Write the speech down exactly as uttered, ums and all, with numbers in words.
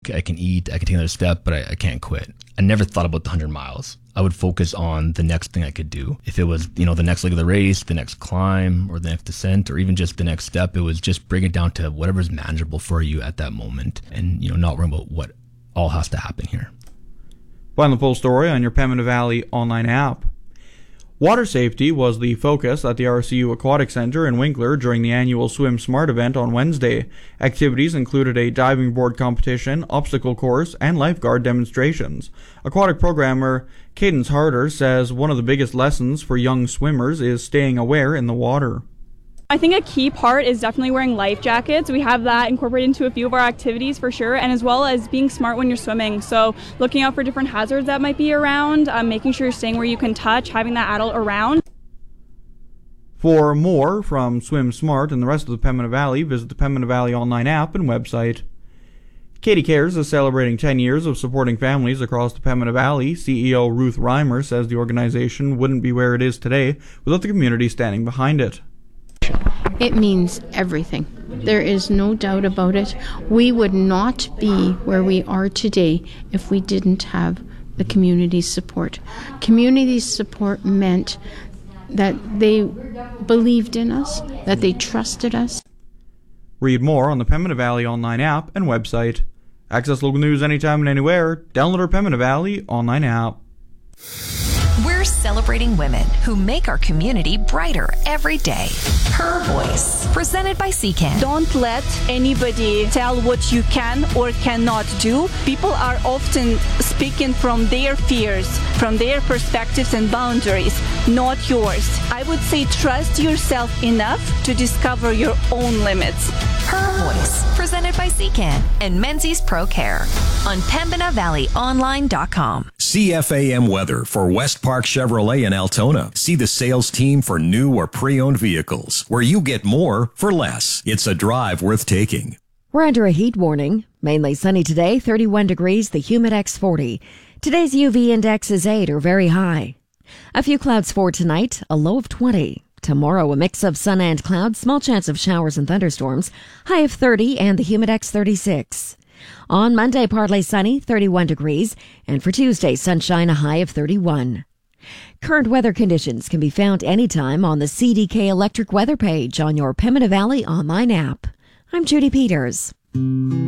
I can eat, I can take another step, but I, I can't quit. I never thought about the one hundred miles. I would focus on the next thing I could do. If it was, you know, the next leg of the race, the next climb, or the next descent, or even just the next step, it was just bring it down to whatever's manageable for you at that moment, and, you know, not worry about what all has to happen here. Find the full story on your Pembina Valley online app. Water safety was the focus at the R C U Aquatic Centre in Winkler during the annual Swim Smart event on Wednesday. Activities included a diving board competition, obstacle course, and lifeguard demonstrations. Aquatic programmer Cadence Harder says one of the biggest lessons for young swimmers is staying aware in the water. I think a key part is definitely wearing life jackets. We have that incorporated into a few of our activities for sure, and as well as being smart when you're swimming. So looking out for different hazards that might be around, um, making sure you're staying where you can touch, having that adult around. For more from Swim Smart and the rest of the Pembina Valley, visit the Pembina Valley online app and website. Katie Cares is celebrating ten years of supporting families across the Pembina Valley. C E O Ruth Reimer says the organization wouldn't be where it is today without the community standing behind it. It means everything. There is no doubt about it. We would not be where we are today if we didn't have the community's support. Community support meant that they believed in us, that they trusted us. Read more on the Pembina Valley online app and website. Access local news anytime and anywhere. Download our Pembina Valley online app. We're celebrating women who make our community brighter every day. Her Voice, presented by C C A N. Don't let anybody tell what you can or cannot do. People are often speaking from their fears, from their perspectives and boundaries, not yours. I would say trust yourself enough to discover your own limits. Her Voice, presented by C C A N and Menzies Pro Care on Pembina Valley Online dot com. C F A M weather for West Park Chevrolet in Altona. See the sales team for new or pre-owned vehicles, where you get more for less. It's a drive worth taking. We're under a heat warning. Mainly sunny today, thirty-one degrees, the Humidex forty. Today's U V index is eight or very high. A few clouds for tonight, a low of twenty. Tomorrow, a mix of sun and clouds, small chance of showers and thunderstorms, high of thirty and the Humidex thirty-six. On Monday, partly sunny, thirty-one degrees, and for Tuesday, sunshine, a high of thirty-one. Current weather conditions can be found anytime on the C D K Electric Weather page on your Pembina Valley online app. I'm Judy Peters.